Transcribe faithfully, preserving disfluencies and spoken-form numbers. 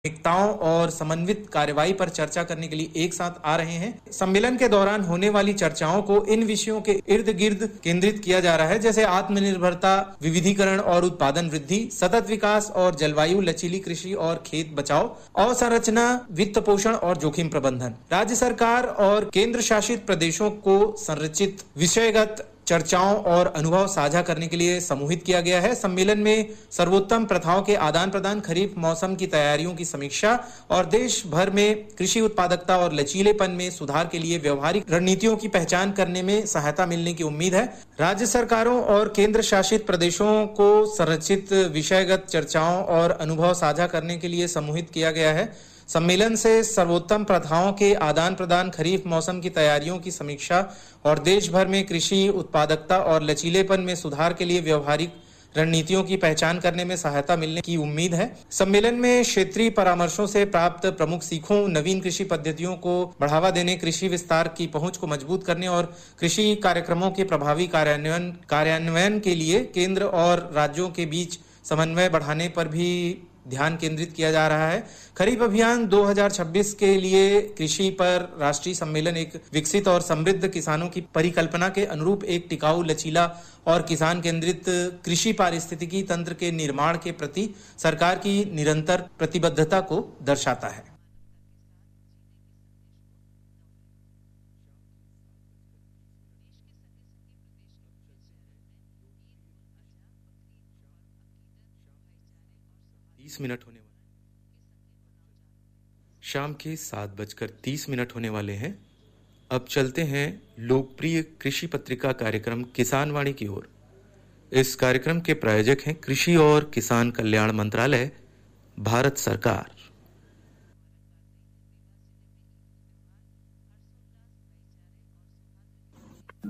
प्राथमिकताओं और समन्वित कार्यवाही पर चर्चा करने के लिए एक साथ आ रहे हैं। सम्मेलन के दौरान होने वाली चर्चाओं को इन विषयों के इर्द गिर्द केंद्रित किया जा रहा है, जैसे आत्मनिर्भरता, विविधीकरण और उत्पादन वृद्धि, सतत विकास और जलवायु, लचीली कृषि और खेत बचाओ, अवसंरचना, वित्त पोषण और जोखिम प्रबंधन। राज्य सरकार और केंद्र शासित प्रदेशों को संरचित विषयगत चर्चाओं और अनुभव साझा करने के लिए समूहित किया गया है। सम्मेलन में सर्वोत्तम प्रथाओं के आदान प्रदान, खरीफ मौसम की तैयारियों की समीक्षा और देश भर में कृषि उत्पादकता और लचीलेपन में सुधार के लिए व्यवहारिक रणनीतियों की पहचान करने में सहायता मिलने की उम्मीद है। राज्य सरकारों और केंद्र शासित प्रदेशों को संरचित विषयगत चर्चाओं और अनुभव साझा करने के लिए समूहित किया गया है। सम्मेलन से सर्वोत्तम प्रथाओं के आदान प्रदान, खरीफ मौसम की तैयारियों की समीक्षा और देश भर में कृषि उत्पादकता और लचीलेपन में सुधार के लिए व्यवहारिक रणनीतियों की पहचान करने में सहायता मिलने की उम्मीद है। सम्मेलन में क्षेत्रीय परामर्शों से प्राप्त प्रमुख सीखों, नवीन कृषि पद्धतियों को बढ़ावा देने, कृषि विस्तार की पहुंच को मजबूत करने और कृषि कार्यक्रमों के प्रभावी कार्यान्वयन कार्यान्वयन के लिए केंद्र और राज्यों के बीच समन्वय बढ़ाने पर भी ध्यान केंद्रित किया जा रहा है। खरीफ अभियान दो हज़ार छब्बीस के लिए कृषि पर राष्ट्रीय सम्मेलन एक विकसित और समृद्ध किसानों की परिकल्पना के अनुरूप एक टिकाऊ, लचीला और किसान केंद्रित कृषि पारिस्थितिकी तंत्र के निर्माण के प्रति सरकार की निरंतर प्रतिबद्धता को दर्शाता है। तीस मिनट होने वाले शाम के सात बजकर तीस मिनट होने वाले हैं। अब चलते हैं लोकप्रिय कृषि पत्रिका कार्यक्रम किसान वाणी की ओर। इस कार्यक्रम के प्रायोजक हैं कृषि और किसान कल्याण मंत्रालय, भारत सरकार।